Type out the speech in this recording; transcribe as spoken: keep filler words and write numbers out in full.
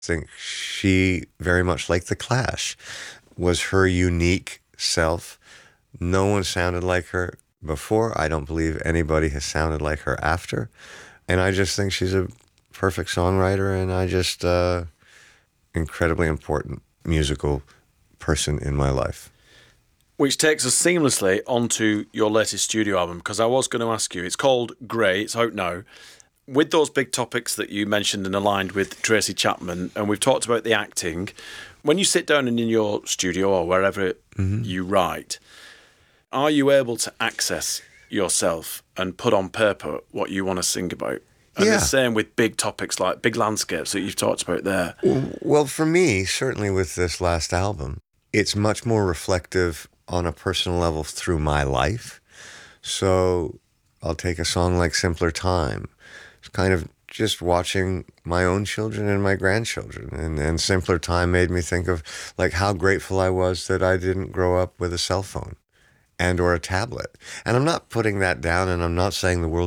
think she, very much like The Clash, was her unique self. No one sounded like her before. I don't believe anybody has sounded like her after. And I just think she's a perfect songwriter, and I just, uh, incredibly important musical person in my life. Which takes us seamlessly onto your latest studio album, because I was going to ask you, it's called Grey, it's out now. With those big topics that you mentioned and aligned with Tracy Chapman, and we've talked about the acting, when you sit down in your studio or wherever mm-hmm. you write, are you able to access yourself and put on paper what you want to sing about? And yeah. the same with big topics like big landscapes that you've talked about there. Well, for me, certainly with this last album, it's much more reflective on a personal level through my life. So I'll take a song like Simpler Time. It's kind of just watching my own children and my grandchildren. And, and Simpler Time made me think of like how grateful I was that I didn't grow up with a cell phone and or a tablet. And I'm not putting that down, and I'm not saying the world